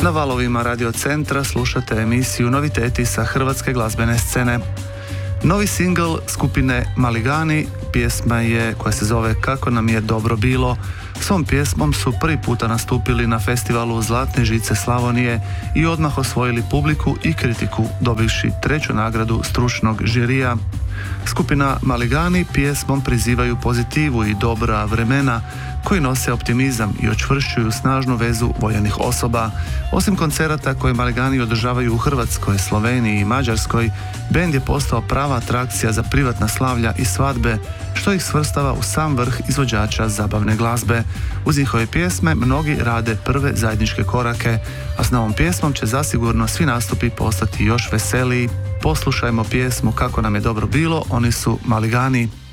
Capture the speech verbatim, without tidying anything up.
Na valovima Radio Centra slušate emisiju Noviteti sa hrvatske glazbene scene. Novi singl skupine Maligani, pjesma je koja se zove Kako nam je dobro bilo. S ovom pjesmom su prvi puta nastupili na festivalu Zlatne žice Slavonije i odmah osvojili publiku i kritiku, dobivši treću nagradu stručnog žirija. Skupina Maligani pjesmom prizivaju pozitivu i dobra vremena koji nose optimizam i očvršćuju snažnu vezu voljenih osoba. Osim koncerata koje Maligani održavaju u Hrvatskoj, Sloveniji i Mađarskoj, bend je postao prava atrakcija za privatna slavlja i svadbe, što ih svrstava u sam vrh izvođača zabavne glazbe. Uz njihove pjesme mnogi rade prve zajedničke korake, a s novom pjesmom će zasigurno svi nastupi postati još veseliji. Poslušajmo pjesmu Kako nam je dobro bilo, oni su Maligani.